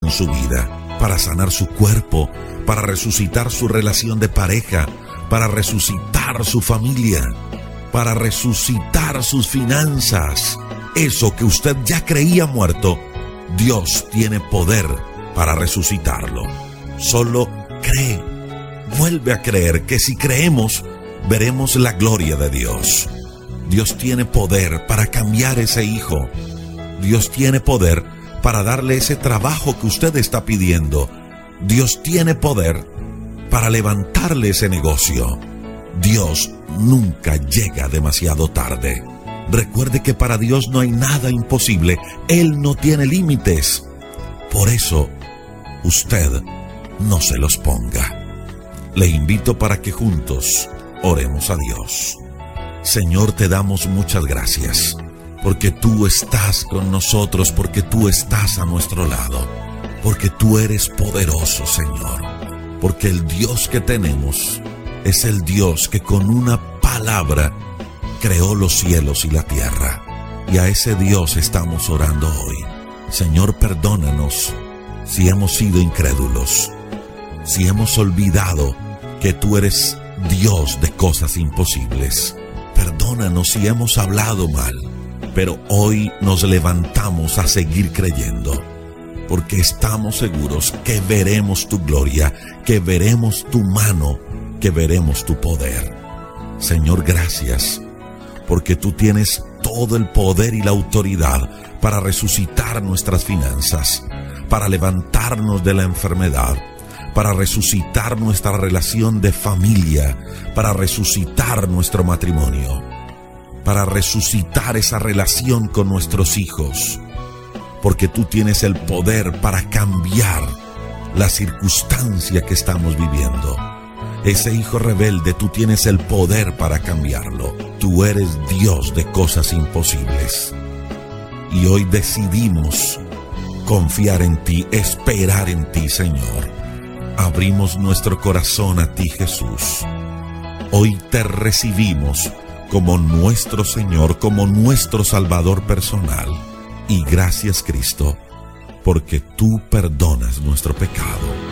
en su vida, para sanar su cuerpo, para resucitar su relación de pareja, para resucitar su familia, para resucitar sus finanzas. Eso que usted ya creía muerto, Dios tiene poder para resucitarlo. Solo cree. Vuelve a creer que si creemos, veremos la gloria de Dios. Dios tiene poder para cambiar ese hijo. Dios tiene poder para darle ese trabajo que usted está pidiendo. Dios tiene poder para levantarle ese negocio. Dios nunca llega demasiado tarde. Recuerde que para Dios no hay nada imposible. Él no tiene límites. Por eso, usted no se los ponga. Le invito para que juntos oremos a Dios. Señor, te damos muchas gracias, porque tú estás con nosotros, porque tú estás a nuestro lado, porque tú eres poderoso, Señor, porque el Dios que tenemos es el Dios que con una palabra creó los cielos y la tierra, y a ese Dios estamos orando hoy. Señor, perdónanos si hemos sido incrédulos, si hemos olvidado que tú eres Dios de cosas imposibles. Perdónanos si hemos hablado mal, pero hoy nos levantamos a seguir creyendo, porque estamos seguros que veremos tu gloria, que veremos tu mano, que veremos tu poder. Señor, gracias, porque tú tienes todo el poder y la autoridad para resucitar nuestras finanzas, para levantarnos de la enfermedad, para resucitar nuestra relación de familia, para resucitar nuestro matrimonio, para resucitar esa relación con nuestros hijos, porque tú tienes el poder para cambiar la circunstancia que estamos viviendo. Ese hijo rebelde, tú tienes el poder para cambiarlo. Tú eres Dios de cosas imposibles. Y hoy decidimos confiar en ti, esperar en ti, Señor. Abrimos nuestro corazón a ti, Jesús. Hoy te recibimos como nuestro Señor, como nuestro Salvador personal. Y gracias, Cristo, porque tú perdonas nuestro pecado.